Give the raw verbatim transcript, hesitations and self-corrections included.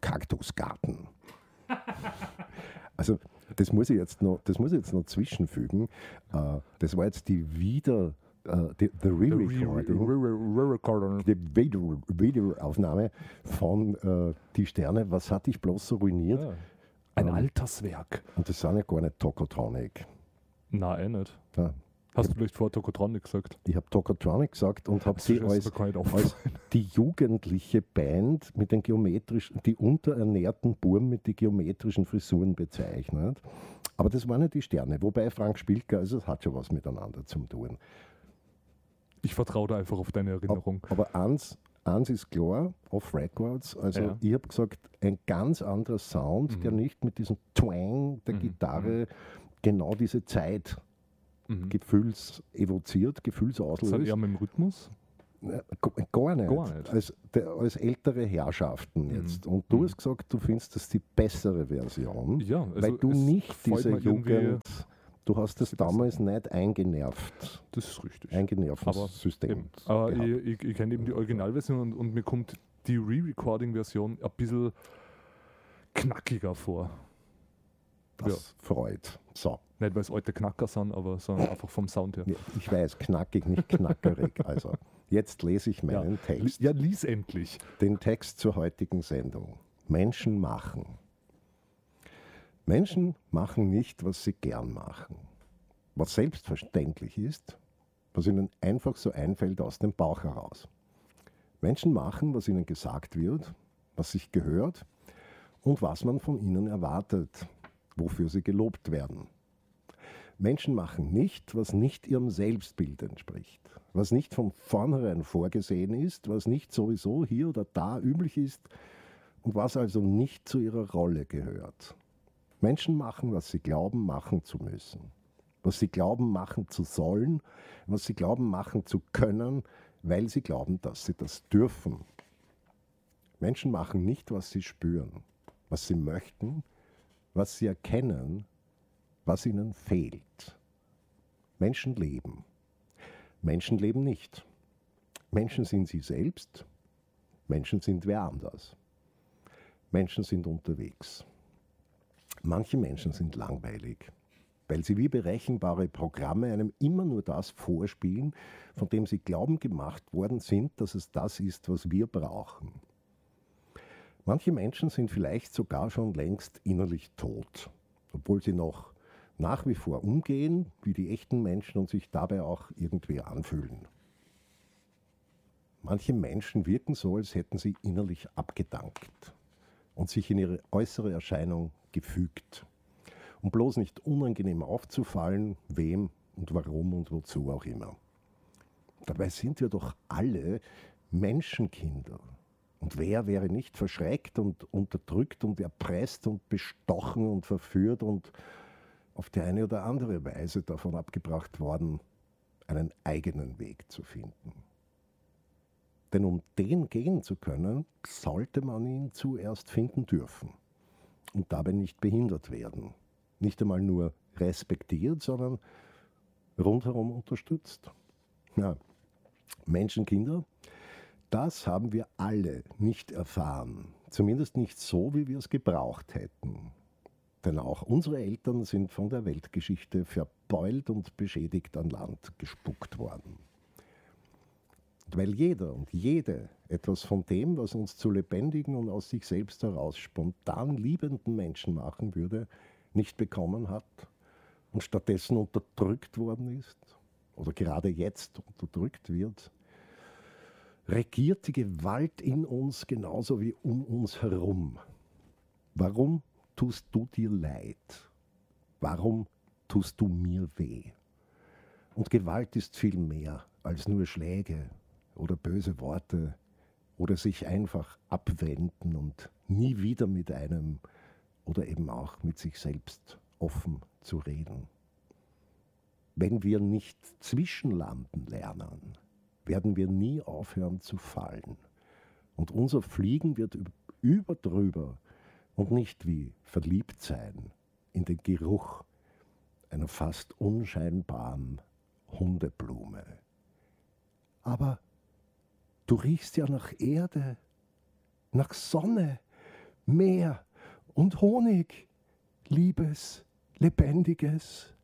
Kaktusgarten. Also das muss ich jetzt noch, das muss ich jetzt noch zwischenfügen. Uh, das war jetzt die wieder, uh, die, the Re-Recording, die Video, Videoaufnahme von uh, Die Sterne. Was hat dich bloß so ruiniert? Ja. Ein um, Alterswerk. Und das sind ja gar nicht Tokotronic. Nein, eh nicht. Ja. Hast du vielleicht vor Tokotronic gesagt? Ich habe Tokotronic gesagt und habe sie als, als die jugendliche Band mit den geometrischen, die unterernährten Buben mit den geometrischen Frisuren bezeichnet. Aber das waren nicht die Sterne. Wobei Frank Spilker, also es hat schon was miteinander zu tun. Ich vertraue da einfach auf deine Erinnerung. Aber, aber eins, eins ist klar, Off Records, also ja. Ich habe gesagt, ein ganz anderer Sound, mhm. der nicht mit diesem Twang der mhm. Gitarre genau diese Zeit Mhm. Gefühls evoziert, Gefühlsauslöst. Das heißt eher mit dem Rhythmus? Ja, gar nicht. Gar nicht. Als, der, als ältere Herrschaften jetzt. Mhm. Und du mhm. hast gesagt, du findest das die bessere Version, ja, also weil du nicht diese Jugend, du hast das damals besser. Nicht eingenervt. Das ist richtig. Eingenervtes aber System. Eben. Aber ich, ich, ich kenne eben die Originalversion und, und mir kommt die Re-Recording-Version ein bisschen knackiger vor. Das ja. freut. So. Nicht, weil es alte Knacker sind, aber sondern einfach vom Sound her. Ja, ich weiß, knackig, nicht knackerig. Also, jetzt lese ich meinen ja. Text. Ja, lies endlich. Den Text zur heutigen Sendung. Menschen machen. Menschen machen nicht, was sie gern machen. Was selbstverständlich ist, was ihnen einfach so einfällt aus dem Bauch heraus. Menschen machen, was ihnen gesagt wird, was sich gehört und was man von ihnen erwartet, wofür sie gelobt werden. Menschen machen nicht, was nicht ihrem Selbstbild entspricht, was nicht von vornherein vorgesehen ist, was nicht sowieso hier oder da üblich ist und was also nicht zu ihrer Rolle gehört. Menschen machen, was sie glauben, machen zu müssen, was sie glauben, machen zu sollen, was sie glauben, machen zu können, weil sie glauben, dass sie das dürfen. Menschen machen nicht, was sie spüren, was sie möchten, was sie erkennen, was ihnen fehlt. Menschen leben. Menschen leben nicht. Menschen sind sie selbst. Menschen sind wer anders. Menschen sind unterwegs. Manche Menschen sind langweilig, weil sie wie berechenbare Programme einem immer nur das vorspielen, von dem sie glauben gemacht worden sind, dass es das ist, was wir brauchen. Manche Menschen sind vielleicht sogar schon längst innerlich tot, obwohl sie noch nach wie vor umgehen wie die echten Menschen und sich dabei auch irgendwie anfühlen. Manche Menschen wirken so, als hätten sie innerlich abgedankt und sich in ihre äußere Erscheinung gefügt, um bloß nicht unangenehm aufzufallen, wem und warum und wozu auch immer. Dabei sind wir doch alle Menschenkinder. Und wer wäre nicht verschreckt und unterdrückt und erpresst und bestochen und verführt und auf die eine oder andere Weise davon abgebracht worden, einen eigenen Weg zu finden. Denn um den gehen zu können, sollte man ihn zuerst finden dürfen und dabei nicht behindert werden. Nicht einmal nur respektiert, sondern rundherum unterstützt. Ja, Menschenkinder, das haben wir alle nicht erfahren. Zumindest nicht so, wie wir es gebraucht hätten. Denn auch unsere Eltern sind von der Weltgeschichte verbeult und beschädigt an Land gespuckt worden. Und weil jeder und jede etwas von dem, was uns zu lebendigen und aus sich selbst heraus spontan liebenden Menschen machen würde, nicht bekommen hat und stattdessen unterdrückt worden ist oder gerade jetzt unterdrückt wird, regiert die Gewalt in uns genauso wie um uns herum. Warum tust du dir leid? Warum tust du mir weh? Und Gewalt ist viel mehr als nur Schläge oder böse Worte oder sich einfach abwenden und nie wieder mit einem oder eben auch mit sich selbst offen zu reden. Wenn wir nicht zwischenlanden lernen, werden wir nie aufhören zu fallen. Und unser Fliegen wird über drüber und nicht wie verliebt sein in den Geruch einer fast unscheinbaren Hundeblume. Aber du riechst ja nach Erde, nach Sonne, Meer und Honig, Liebes, Lebendiges.